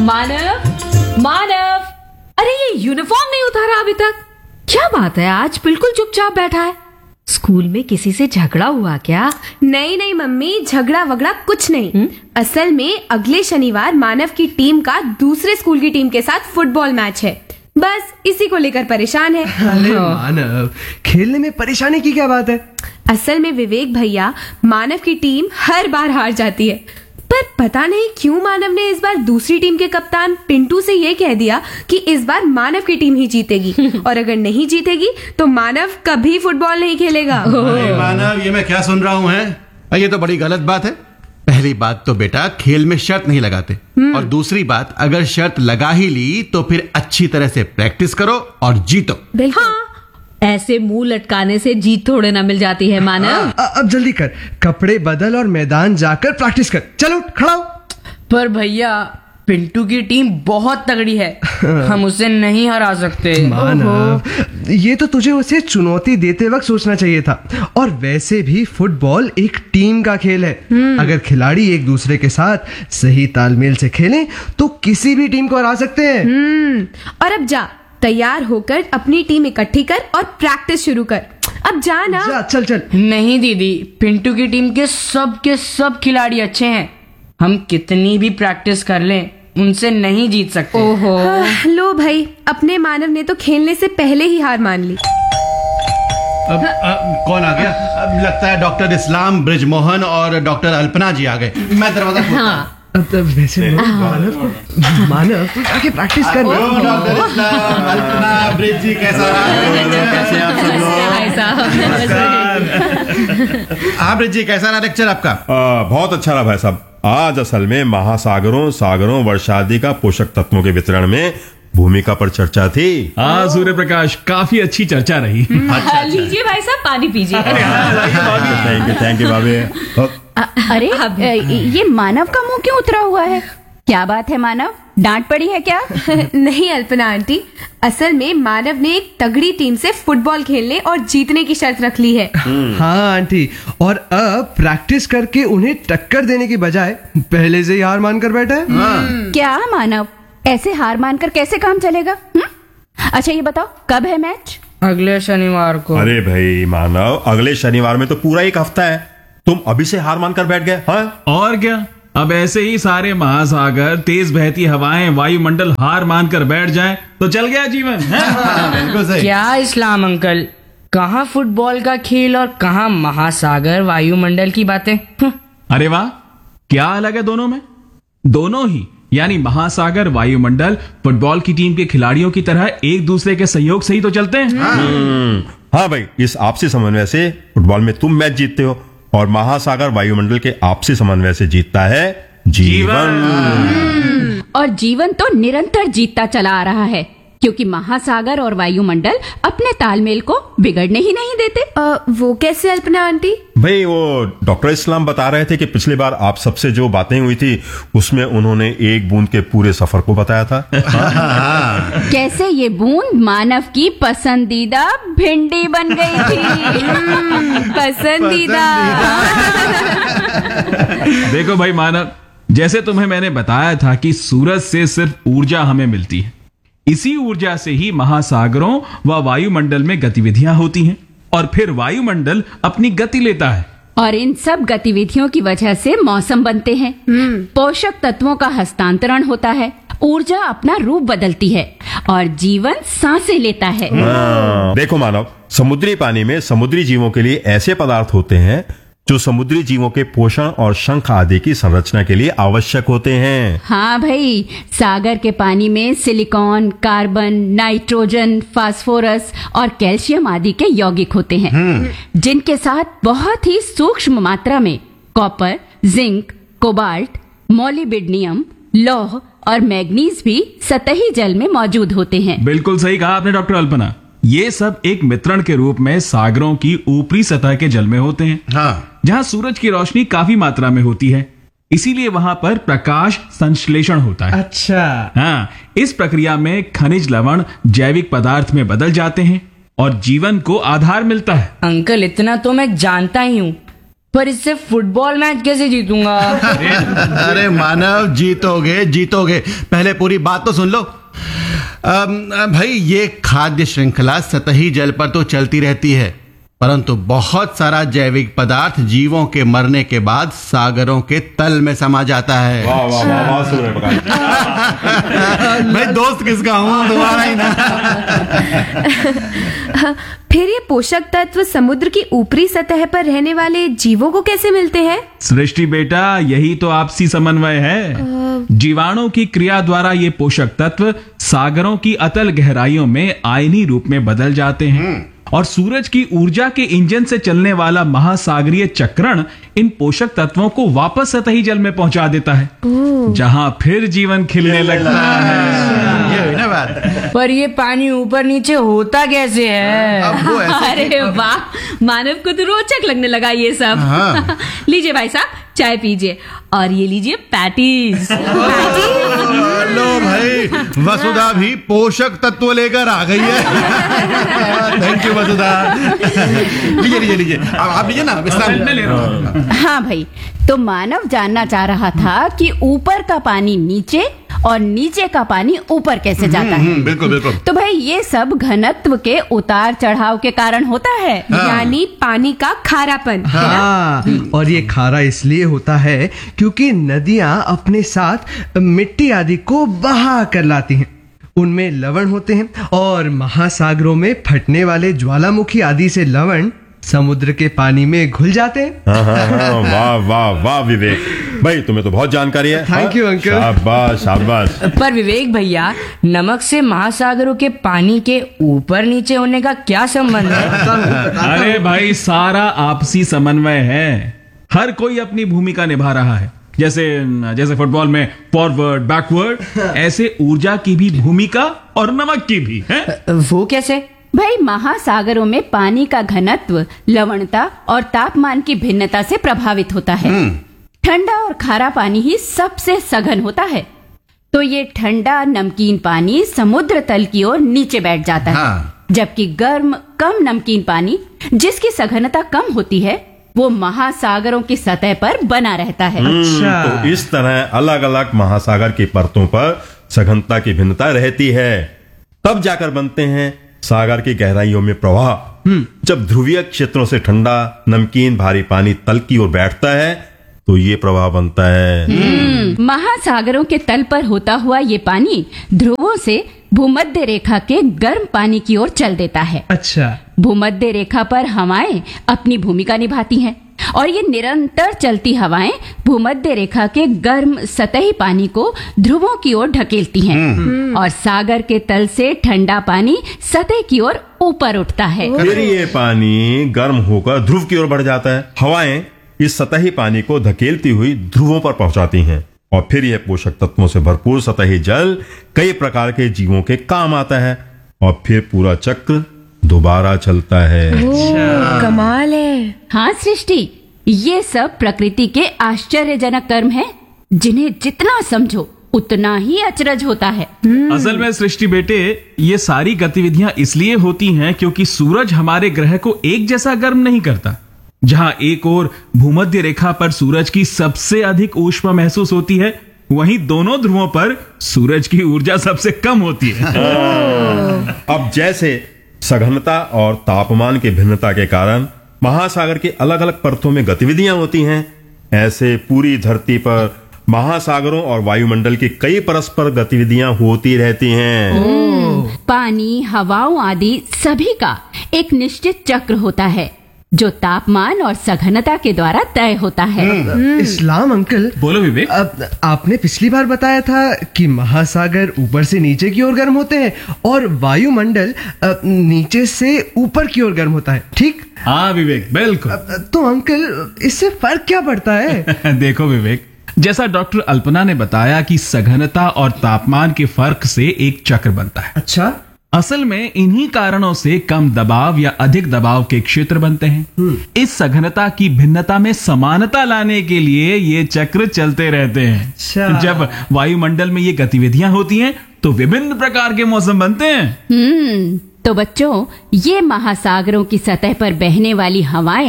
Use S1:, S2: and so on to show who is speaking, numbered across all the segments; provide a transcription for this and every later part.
S1: मानव, मानव, अरे ये यूनिफॉर्म नहीं उतारा अभी तक। क्या बात है, आज बिल्कुल चुपचाप बैठा है। स्कूल में किसी से झगड़ा हुआ क्या?
S2: नहीं नहीं मम्मी, झगड़ा वगड़ा कुछ नहीं। असल में अगले शनिवार मानव की टीम का दूसरे स्कूल की टीम के साथ फुटबॉल मैच है, बस इसी को लेकर परेशान है।
S3: अरे मानव, खेलने में परेशानी की क्या बात है?
S2: असल में विवेक भैया, मानव की टीम हर बार हार जाती है, पर पता नहीं क्यों मानव ने इस बार दूसरी टीम के कप्तान पिंटू से ये कह दिया कि इस बार मानव की टीम ही जीतेगी और अगर नहीं जीतेगी तो मानव कभी फुटबॉल नहीं खेलेगा।
S4: अरे मानव, ये मैं क्या सुन रहा हूँ है? ये तो बड़ी गलत बात है। पहली बात तो बेटा, खेल में शर्त नहीं लगाते, और दूसरी बात, अगर शर्त लगा ही ली तो फिर अच्छी तरह से प्रैक्टिस करो और जीतो।
S2: बिल्कुल।
S1: हाँ, ऐसे मुंह लटकाने से जीत थोड़े ना मिल जाती है मानव।
S3: अब जल्दी कर, कपड़े बदल और मैदान जाकर प्रैक्टिस कर। चलो खड़ा हो।
S5: पर भैया, पिंटू की टीम बहुत तगड़ी है, हम उसे नहीं हरा सकते।
S3: मानव, ये तो तुझे उसे चुनौती देते वक्त सोचना चाहिए था। और वैसे भी फुटबॉल एक टीम का खेल है। अगर खिलाड़ी एक दूसरे के साथ सही तालमेल से खेलें तो किसी भी टीम को हरा सकते हैं।
S2: और अब जा, तैयार होकर अपनी टीम इकट्ठी कर और प्रैक्टिस शुरू कर। अब जा ना।
S3: जा, चल चल।
S5: नहीं दीदी, पिंटू की टीम के सब खिलाड़ी अच्छे हैं, हम कितनी भी प्रैक्टिस कर लें उनसे नहीं जीत सकते।
S1: ओहो।
S2: लो भाई, अपने मानव ने तो खेलने से पहले ही हार मान ली।
S4: अब कौन आ गया? अब लगता है डॉक्टर इस्लाम, ब्रिजमोहन और डॉक्टर अल्पना जी आ गए। मैं दरवाजा खोलता हूं।
S3: अब वैसे मानव तू जाके प्रैक्टिस कर।
S4: डॉक्टर इस्लाम, अल्पना, ब्रिज जी, कैसा रहा? कैसे आप सब लोग? हाँ ब्रिज जी, कैसा रहा लेक्चर आपका?
S6: बहुत अच्छा रहा भाई साहब। आज असल में महासागरों, सागरों, वर्षादि का पोषक तत्वों के वितरण में भूमिका पर चर्चा थी।
S7: हाँ सूर्य प्रकाश, काफी अच्छी चर्चा रही।
S1: लीजिए भाई साहब, पानी पीजिए।
S6: थैंक यू भाभी।
S8: अरे ये मानव का मुंह क्यों उतरा हुआ है? क्या बात है मानव, डांट पड़ी है क्या?
S2: नहीं अल्पना आंटी, असल में मानव ने एक तगड़ी टीम से फुटबॉल खेलने और जीतने की शर्त रख ली है।
S3: हाँ आंटी, और अब प्रैक्टिस करके उन्हें टक्कर देने की बजाय पहले से ही हार मानकर बैठा है।
S8: क्या मानव, ऐसे हार मानकर कैसे काम चलेगा? अच्छा ये बताओ, कब है मैच?
S5: अगले शनिवार को।
S6: अरे भाई मानव, अगले शनिवार में तो पूरा एक हफ्ता है, तुम अभी से हार मानकर बैठ गए? हाँ?
S7: और क्या, अब ऐसे ही सारे महासागर, तेज बहती हवाएं, वायुमंडल हार मानकर बैठ जाएं तो चल गया जीवन।
S4: बिल्कुल सही।
S5: क्या इस्लाम अंकल, कहाँ फुटबॉल का खेल और कहाँ महासागर, वायुमंडल की बातें।
S7: अरे वाह, क्या अलग है दोनों में? दोनों ही, यानी महासागर, वायुमंडल, फुटबॉल की टीम के खिलाड़ियों की तरह एक दूसरे के सहयोग से ही तो चलते हैं।
S6: हाँ भाई, इस आपसी समन्वय से फुटबॉल में तुम मैच जीतते हो और महासागर, वायुमंडल के आपसी समन्वय से जीतता है जीवन।
S8: और जीवन तो निरंतर जीतता चला आ रहा है, क्योंकि महासागर और वायुमंडल अपने तालमेल को बिगड़ने ही नहीं देते।
S2: वो कैसे अल्पना आंटी?
S6: भाई वो डॉक्टर इस्लाम बता रहे थे कि पिछली बार आप सबसे जो बातें हुई थी उसमें उन्होंने एक बूंद के पूरे सफर को बताया था।
S8: कैसे ये बूंद मानव की पसंदीदा भिंडी बन गई थी।
S2: पसंदीदा।
S7: देखो भाई मानव, जैसे तुम्हें मैंने बताया था कि सूरज से सिर्फ ऊर्जा हमें मिलती है, इसी ऊर्जा से ही महासागरों व वायुमंडल में गतिविधियां होती हैं और फिर वायुमंडल अपनी गति लेता है।
S8: और इन सब गतिविधियों की वजह से मौसम बनते हैं, पोषक तत्वों का हस्तांतरण होता है, ऊर्जा अपना रूप बदलती है और जीवन सांसें लेता है।
S6: देखो मानव, समुद्री पानी में समुद्री जीवों के लिए ऐसे पदार्थ होते हैं जो समुद्री जीवों के पोषण और शंख आदि की संरचना के लिए आवश्यक होते हैं।
S8: हाँ भाई, सागर के पानी में सिलिकॉन, कार्बन, नाइट्रोजन, फास्फोरस और कैल्शियम आदि के यौगिक होते हैं, जिनके साथ बहुत ही सूक्ष्म मात्रा में कॉपर, जिंक, कोबाल्ट, मोलिब्डेनम, लौह और मैग्नीज भी सतही जल में मौजूद होते हैं।
S7: बिल्कुल सही कहा आपने डॉक्टर अल्पना, ये सब एक मिश्रण के रूप में सागरों की ऊपरी सतह के जल में होते हैं।
S4: हाँ।
S7: जहां सूरज की रोशनी काफी मात्रा में होती है, इसीलिए वहां पर प्रकाश संश्लेषण होता है।
S3: अच्छा।
S7: हाँ, इस प्रक्रिया में खनिज लवण जैविक पदार्थ में बदल जाते हैं और जीवन को आधार मिलता है।
S5: अंकल, इतना तो मैं जानता ही हूँ, पर इससे फुटबॉल मैच कैसे जीतूंगा?
S4: अरे मानव, जीतोगे जीतोगे, पहले पूरी बात तो सुन लो। भाई, ये खाद्य श्रृंखला सतही जल पर तो चलती रहती है, परंतु बहुत सारा जैविक पदार्थ जीवों के मरने के बाद सागरों के तल में समा जाता है।
S6: वाह वाह वाह वाह, सुन रहे प्रकाश।
S4: भाई दोस्त किसका हूं, तुम्हारा ही ना।
S2: फिर ये पोषक तत्व समुद्र की ऊपरी सतह पर रहने वाले जीवों को कैसे मिलते हैं?
S7: सृष्टि बेटा, यही तो आपसी समन्वय है। जीवाणु की क्रिया द्वारा ये पोषक तत्व सागरों की अतल गहराइयों में आयनी रूप में बदल जाते हैं और सूरज की ऊर्जा के इंजन से चलने वाला महासागरीय चक्रण इन पोषक तत्वों को वापस सतही जल में पहुंचा देता है, जहां फिर जीवन खिलने लगता है।
S4: ये हुई ना बात।
S5: पर ये पानी ऊपर नीचे होता कैसे है?
S4: अब वो ऐसे
S1: अरे वाह, मानव को तो रोचक लगने लगा ये सब।
S4: हाँ।
S1: लीजिए भाई साहब, चाय पीजिए और ये लीजिए पैटीज।
S4: लो भाई, वसुधा भी पोषक तत्व लेकर आ गई है। थैंक यू वसुधा। लीजिए लीजिए लीजिए, आप लीजिए ना, विश्राम
S7: मैं ले रहा हूं।
S8: हाँ भाई, तो मानव जानना चाह रहा था कि ऊपर का पानी नीचे और नीचे का पानी ऊपर कैसे जाता है।
S4: बिल्कुल बिल्कुल।
S8: तो भाई ये सब घनत्व के उतार चढ़ाव के कारण होता है।
S2: यानी पानी का खारापन।
S3: हाँ, और ये खारा इसलिए होता है क्योंकि नदियां अपने साथ मिट्टी आदि को बहा कर लाती हैं। उनमें लवण होते हैं और महासागरों में फटने वाले ज्वालामुखी आदि से लवण समुद्र के पानी में घुल जाते हैं।
S6: हाँ हाँ हाँ, वाह वाह वाह विवेक भाई, तुम्हें तो बहुत जानकारी है।
S3: Thank you, uncle.
S6: शाबाश शाबाश।
S5: पर विवेक भैया, नमक से महासागरों के पानी के ऊपर नीचे होने का क्या संबंध है?
S7: अरे भाई, सारा आपसी समन्वय है। हर कोई अपनी भूमिका निभा रहा है। जैसे फुटबॉल में फॉरवर्ड बैकवर्ड, ऐसे ऊर्जा की भी भूमिका और नमक की भी है।
S5: वो कैसे?
S8: भाई महासागरों में पानी का घनत्व लवणता और तापमान की भिन्नता से प्रभावित होता है। ठंडा और खारा पानी ही सबसे सघन होता है, तो ये ठंडा नमकीन पानी समुद्र तल की ओर नीचे बैठ जाता है।
S4: हाँ।
S8: जबकि गर्म कम नमकीन पानी जिसकी सघनता कम होती है वो महासागरों की सतह पर बना रहता है।
S6: तो इस तरह अलग अलग महासागर की परतों पर सघनता की भिन्नता रहती है, तब जाकर बनते हैं सागर की गहराइयों में प्रवाह। जब ध्रुवीय क्षेत्रों से ठंडा नमकीन भारी पानी तल की ओर बैठता है तो ये प्रवाह बनता है।
S8: महासागरों के तल पर होता हुआ ये पानी ध्रुवों से भूमध्य रेखा के गर्म पानी की ओर चल देता है।
S3: अच्छा।
S8: भूमध्य रेखा पर हवाएं अपनी भूमिका निभाती हैं और ये निरंतर चलती हवाएं भूमध्य रेखा के गर्म सतही पानी को ध्रुवों की ओर ढकेलती हैं और सागर के तल से ठंडा पानी सतह की ओर ऊपर उठता है।
S6: फिर ये पानी गर्म होकर ध्रुव की ओर बढ़ जाता है। हवाएं इस सतही पानी को धकेलती हुई ध्रुवों पर पहुंचाती हैं और फिर यह पोषक तत्वों से भरपूर सतही जल कई प्रकार के जीवों के काम आता है और फिर पूरा चक्र दोबारा चलता है।
S2: कमाल है।
S8: हाँ सृष्टि, ये सब प्रकृति के आश्चर्यजनक कर्म हैं, जिन्हें जितना समझो उतना ही अचरज होता है।
S7: असल में सृष्टि बेटे, ये सारी गतिविधियां इसलिए होती हैं क्योंकि सूरज हमारे ग्रह को एक जैसा गर्म नहीं करता। जहां एक ओर भूमध्य रेखा पर सूरज की सबसे अधिक ऊष्मा महसूस होती है, वहीं दोनों ध्रुवों पर सूरज की ऊर्जा सबसे कम होती है।
S6: अब जैसे सघनता और तापमान की भिन्नता के कारण महासागर की अलग अलग परतों में गतिविधियां होती हैं, ऐसे पूरी धरती पर महासागरों और वायुमंडल की कई परस्पर गतिविधियां होती रहती हैं।
S8: पानी, हवाओं आदि सभी का एक निश्चित चक्र होता है जो तापमान और सघनता के द्वारा तय होता है।
S3: इस्लाम अंकल,
S7: बोलो विवेक।
S3: अब आपने पिछली बार बताया था कि महासागर ऊपर से नीचे की ओर गर्म होते हैं और वायुमंडल नीचे से ऊपर की ओर गर्म होता है, ठीक?
S7: हाँ विवेक, बिल्कुल।
S3: तो अंकल, इससे फर्क क्या पड़ता है?
S7: देखो विवेक, जैसा डॉक्टर अल्पना ने बताया कि सघनता और तापमान के फर्क से एक चक्र बनता है।
S3: अच्छा।
S7: असल में इन्हीं कारणों से कम दबाव या अधिक दबाव के क्षेत्र बनते हैं। इस सघनता की भिन्नता में समानता लाने के लिए ये चक्र चलते रहते हैं।
S3: अच्छा।
S7: जब वायुमंडल में ये गतिविधियां होती हैं तो विभिन्न प्रकार के मौसम बनते हैं।
S8: तो बच्चों, ये महासागरों की सतह पर बहने वाली हवाएं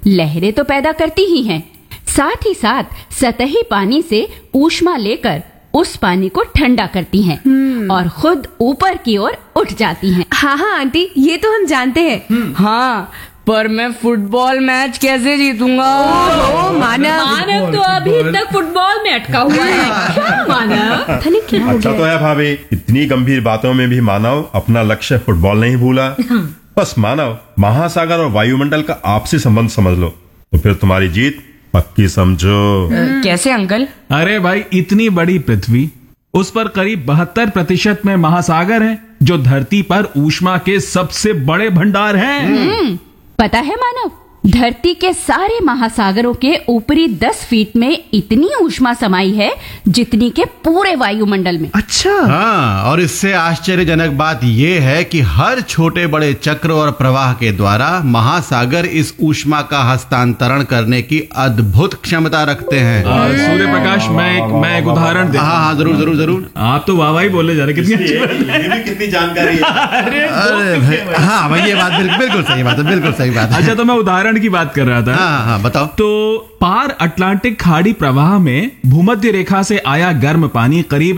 S8: लहरें तो पैदा करती ही हैं, साथ ही साथ सतही पानी से ऊष्मा लेकर उस पानी को ठंडा करती हैं और खुद ऊपर की ओर उठ जाती हैं।
S2: हाँ हाँ आंटी, ये तो हम जानते हैं।
S5: हाँ, पर मैं फुटबॉल मैच कैसे जीतूंगा?
S2: ओ मानव,
S1: मानव तो अभी तक फुटबॉल में अटका हुआ है। क्या मानव?
S2: पता नहीं क्या हो
S6: अच्छा
S2: गया।
S6: तो है भाभी, इतनी गंभीर बातों में भी मानव अपना लक्ष्य फुटबॉल नहीं भूला। बस मानव महासागर और वायुमंडल का आपसी संबंध समझ लो, तो फिर तुम्हारी जीत पक्की समझो।
S5: कैसे अंकल?
S7: अरे भाई, इतनी बड़ी पृथ्वी, उस पर करीब 72% में महासागर हैं, जो धरती पर ऊष्मा के सबसे बड़े भंडार हैं।
S8: पता है मानव, धरती के सारे महासागरों के ऊपरी 10 फीट में इतनी ऊष्मा समाई है जितनी के पूरे वायुमंडल में।
S3: अच्छा।
S4: हाँ, और इससे आश्चर्यजनक बात यह है कि हर छोटे बड़े चक्र और प्रवाह के द्वारा महासागर इस ऊष्मा का हस्तांतरण करने की अद्भुत क्षमता रखते हैं।
S7: सूर्य प्रकाश, मैं एक उदाहरण दे।
S4: हाँ हाँ, जरूर जरूर जरूर।
S7: आप तो वाह वाही बोले जा रहे, कितनी अच्छी बात है।
S6: ये भी कितनी जानकारी है।
S4: अरे भाई, हाँ भाई, ये बात बिल्कुल सही बात है, बिल्कुल सही बात है।
S7: अच्छा, तो मैं उदाहरण की बात कर रहा था।
S4: हाँ हाँ, बताओ।
S7: तो पार अटलांटिक खाड़ी प्रवाह में भूमध्य रेखा से आया गर्म पानी करीब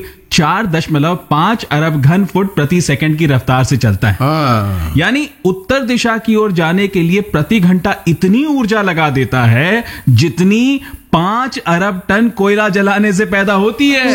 S7: 4.5 अरब घन फुट प्रति सेकंड की रफ्तार से चलता है।
S4: हाँ,
S7: यानी उत्तर दिशा की ओर जाने के लिए प्रति घंटा इतनी ऊर्जा लगा देता है जितनी 5 अरब टन कोयला जलाने से पैदा होती है।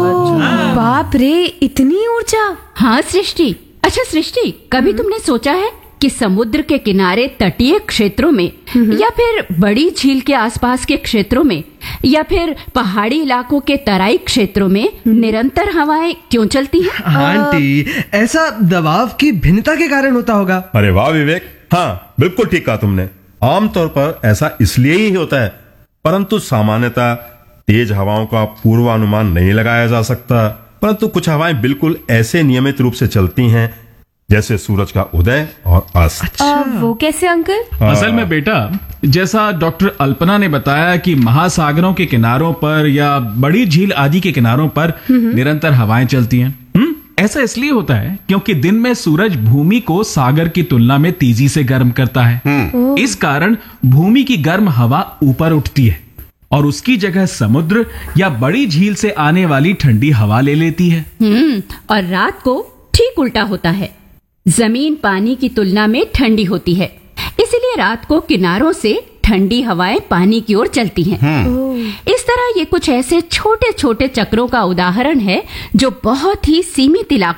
S2: बाप रे, इतनी ऊर्जा।
S8: हाँ सृष्टि। अच्छा सृष्टि, कभी तुमने सोचा है कि समुद्र के किनारे तटीय क्षेत्रों में या फिर बड़ी झील के आसपास के क्षेत्रों में या फिर पहाड़ी इलाकों के तराई क्षेत्रों में निरंतर हवाएं क्यों चलती हैं?
S3: आंटी, ऐसा दबाव की भिन्नता के कारण होता होगा।
S6: अरे वाह विवेक, हाँ बिल्कुल ठीक कहा तुमने। आमतौर पर ऐसा इसलिए ही होता है, परंतु सामान्यतः तेज हवाओं का पूर्वानुमान नहीं लगाया जा सकता। परंतु कुछ हवाएं बिल्कुल ऐसे नियमित रूप से चलती हैं जैसे सूरज का उदय और अस्त।
S2: वो कैसे अंकल?
S7: असल में बेटा, जैसा डॉक्टर अल्पना ने बताया कि महासागरों के किनारों पर या बड़ी झील आदि के किनारों पर निरंतर हवाएं चलती हैं। ऐसा इसलिए होता है क्योंकि दिन में सूरज भूमि को सागर की तुलना में तेजी से गर्म करता है। इस कारण भूमि की गर्म हवा ऊपर उठती है और उसकी जगह समुद्र या बड़ी झील से आने वाली ठंडी हवा ले लेती है।
S8: और रात को ठीक उल्टा होता है। जमीन पानी की तुलना में ठंडी होती है, इसलिए रात को किनारों से ठंडी हवाएं पानी की ओर चलती हैं। इस तरह ये कुछ ऐसे छोटे छोटे चक्रों का उदाहरण है जो बहुत ही सीमित इलाकों